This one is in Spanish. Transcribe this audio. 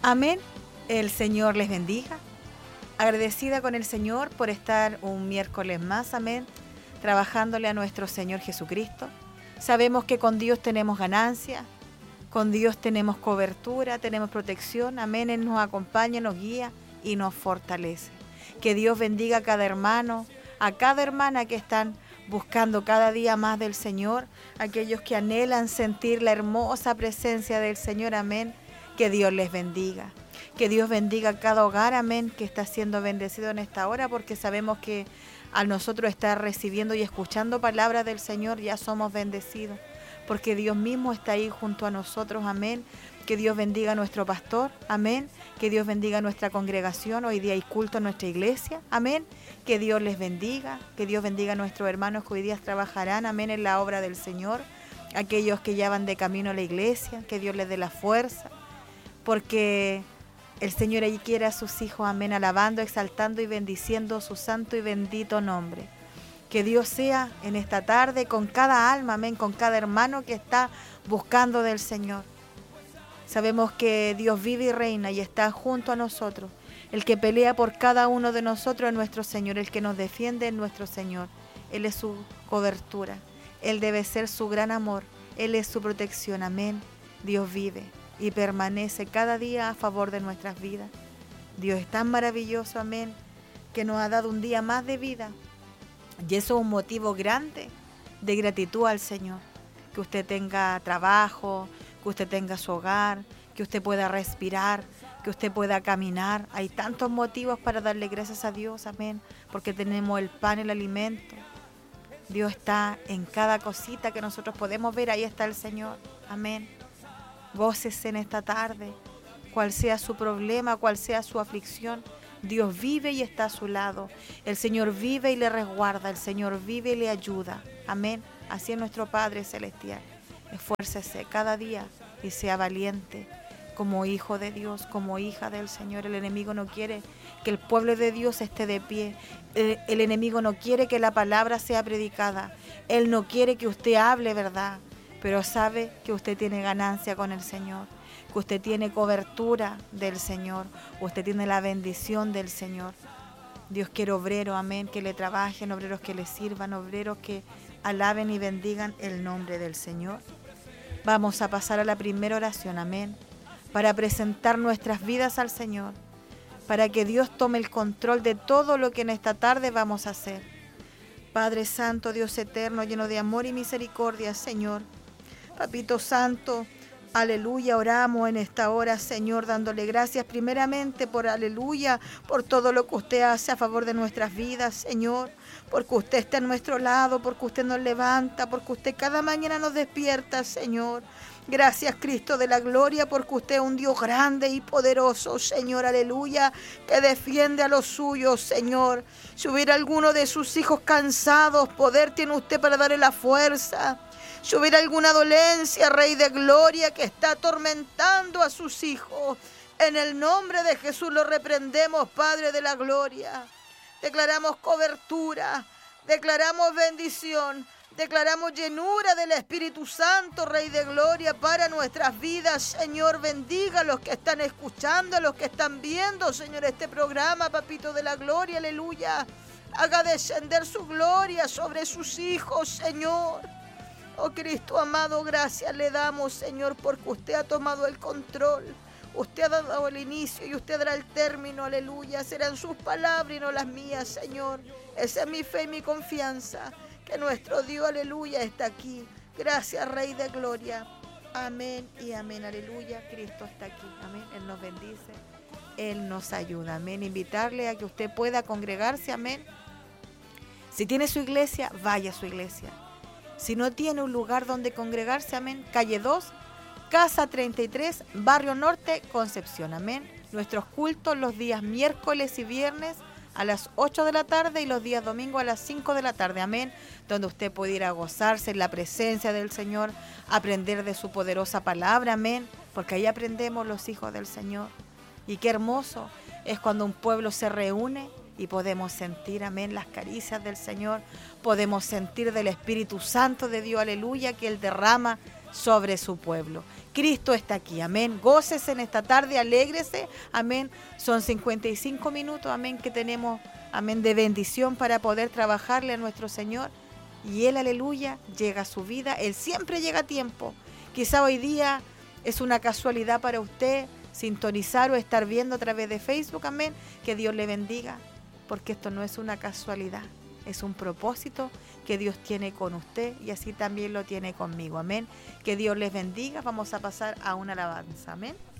Amén. El Señor les bendiga. Agradecida con el Señor por estar un miércoles más, amén, trabajándole a nuestro Señor Jesucristo. Sabemos que con Dios tenemos ganancia, con Dios tenemos cobertura, tenemos protección, amén. Él nos acompaña, nos guía y nos fortalece. Que Dios bendiga a cada hermano, a cada hermana que están buscando cada día más del Señor, aquellos que anhelan sentir la hermosa presencia del Señor, amén. Que Dios les bendiga. Que Dios bendiga a cada hogar, amén, que está siendo bendecido en esta hora, porque sabemos que al nosotros estar recibiendo y escuchando palabras del Señor ya somos bendecidos, porque Dios mismo está ahí junto a nosotros, amén. Que Dios bendiga a nuestro pastor, amén. Que Dios bendiga a nuestra congregación. Hoy día hay culto en nuestra iglesia, amén. Que Dios les bendiga, que Dios bendiga a nuestros hermanos que hoy día trabajarán, amén, en la obra del Señor. Aquellos que ya van de camino a la iglesia, que Dios les dé la fuerza, porque el Señor allí quiere a sus hijos, amén, alabando, exaltando y bendiciendo su santo y bendito nombre. Que Dios sea en esta tarde con cada alma, amén, con cada hermano que está buscando del Señor. Sabemos que Dios vive y reina y está junto a nosotros. El que pelea por cada uno de nosotros es nuestro Señor, el que nos defiende es nuestro Señor. Él es su cobertura, Él debe ser su gran amor, Él es su protección, amén. Dios vive y permanece cada día a favor de nuestras vidas. Dios es tan maravilloso, amén, que nos ha dado un día más de vida. Y eso es un motivo grande de gratitud al Señor. Que usted tenga trabajo, que usted tenga su hogar, que usted pueda respirar, que usted pueda caminar. Hay tantos motivos para darle gracias a Dios, amén, porque tenemos el pan, el alimento. Dios está en cada cosita que nosotros podemos ver, ahí está el Señor, amén. Gócese en esta tarde, cual sea su problema, cual sea su aflicción. Dios vive y está a su lado. El Señor vive y le resguarda. El Señor vive y le ayuda. Amén. Así es nuestro Padre Celestial. Esfuércese cada día y sea valiente como hijo de Dios, como hija del Señor. El enemigo no quiere que el pueblo de Dios esté de pie. El enemigo no quiere que la palabra sea predicada. Él no quiere que usted hable verdad. Pero sabe que usted tiene ganancia con el Señor, que usted tiene cobertura del Señor, usted tiene la bendición del Señor. Dios quiere obreros, amén, que le trabajen, obreros que le sirvan, obreros que alaben y bendigan el nombre del Señor. Vamos a pasar a la primera oración, amén, para presentar nuestras vidas al Señor, para que Dios tome el control de todo lo que en esta tarde vamos a hacer. Padre Santo, Dios eterno, lleno de amor y misericordia, Señor. Papito Santo, aleluya, oramos en esta hora, Señor, dándole gracias primeramente por aleluya, por todo lo que usted hace a favor de nuestras vidas, Señor, porque usted está a nuestro lado, porque usted nos levanta, porque usted cada mañana nos despierta, Señor. Gracias, Cristo de la gloria, porque usted es un Dios grande y poderoso, Señor, aleluya, que defiende a los suyos, Señor. Si hubiera alguno de sus hijos cansados, poder tiene usted para darle la fuerza. Si hubiera alguna dolencia, Rey de Gloria, que está atormentando a sus hijos, en el nombre de Jesús lo reprendemos, Padre de la Gloria. Declaramos cobertura, declaramos bendición, declaramos llenura del Espíritu Santo, Rey de Gloria, para nuestras vidas. Señor, bendiga a los que están escuchando, a los que están viendo, Señor, este programa, Papito de la Gloria, aleluya. Haga descender su gloria sobre sus hijos, Señor. Oh Cristo amado, gracias le damos, Señor, porque usted ha tomado el control. Usted ha dado el inicio y usted dará el término, aleluya. Serán sus palabras y no las mías, Señor. Esa es mi fe y mi confianza, que nuestro Dios, aleluya, está aquí. Gracias, Rey de Gloria. Amén y amén, aleluya. Cristo está aquí, amén. Él nos bendice, Él nos ayuda, amén. Invitarle a que usted pueda congregarse, amén. Si tiene su iglesia, vaya a su iglesia. Si no tiene un lugar donde congregarse, amén, calle 2, Casa 33, Barrio Norte, Concepción, amén. Nuestros cultos los días miércoles y viernes a las 8 de la tarde y los días domingo a las 5 de la tarde, amén. Donde usted pudiera gozarse en la presencia del Señor, aprender de su poderosa palabra, amén. Porque ahí aprendemos los hijos del Señor. Y qué hermoso es cuando un pueblo se reúne y podemos sentir, amén, las caricias del Señor. Podemos sentir del Espíritu Santo de Dios, aleluya, que Él derrama sobre su pueblo. Cristo está aquí, amén. Gócese en esta tarde, alégrese, amén. Son 55 minutos, amén, que tenemos, amén, de bendición para poder trabajarle a nuestro Señor. Y Él, aleluya, llega a su vida. Él siempre llega a tiempo. Quizá hoy día es una casualidad para usted sintonizar o estar viendo a través de Facebook, amén. Que Dios le bendiga, porque esto no es una casualidad, es un propósito que Dios tiene con usted y así también lo tiene conmigo, amén. Que Dios les bendiga. Vamos a pasar a una alabanza, amén.